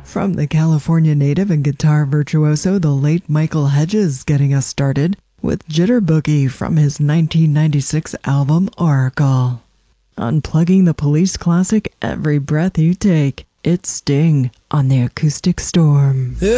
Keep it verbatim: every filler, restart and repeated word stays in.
From the California native and guitar virtuoso, the late Michael Hedges, getting us started with Jitterboogie from his nineteen ninety-six album Oracle. Unplugging the Police classic Every Breath You Take, it's Sting on the Acoustic Storm.